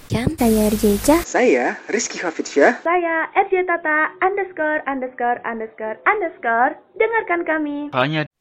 Saya RJca. Saya Rizky Hafidsyah. Saya RJ Tata _______. Dengarkan kami hanya